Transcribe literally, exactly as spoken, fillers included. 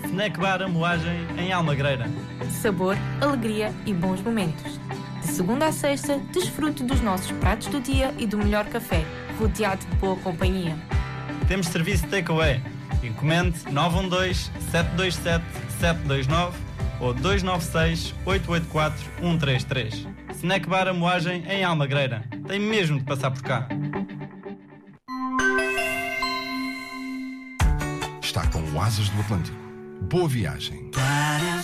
Snack Bar A Moagem, em Almagreira. Sabor, alegria e bons momentos. De segunda a sexta, desfrute dos nossos pratos do dia e do melhor café, rodeado de boa companhia. Temos serviço de takeaway. Encomende nove um dois, sete dois sete, sete dois nove ou dois nove seis, oito oito quatro, um três três. Snack Bar A Moagem, em Almagreira. Tem mesmo de passar por cá. Está com o Asas do Atlântico. Boa viagem.